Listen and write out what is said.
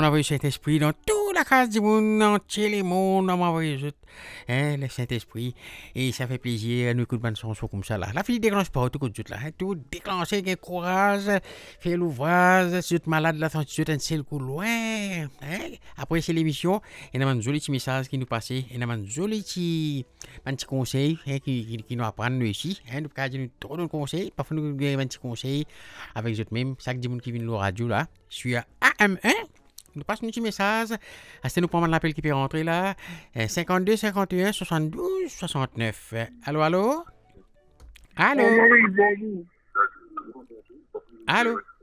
envoyé Saint-Esprit dans toute la case du monde entier, les mondes, on m'a envoyé le Saint-Esprit. Et ça fait plaisir, nous écoutons une chanson comme ça là. La fille déclenche pas tout de là. Tout déclencher, gain courage, faire l'ouvrage, si tu es malade là, tu es un seul coup loin. Après c'est l'émission, il y a un joli petit message qui nous passe, il y a un joli petit conseil qui nous apprend nous ici. Nous avons trop de conseils, parfois nous avons un petit conseil avec eux-mêmes, chaque dimanche qui vient de la radio là. Je suis à AM1. Nous passons un petit message. C'est nous prendre l'appel qui peut rentrer là. 52 51 72 69. Allô, allô? Allô? Allô?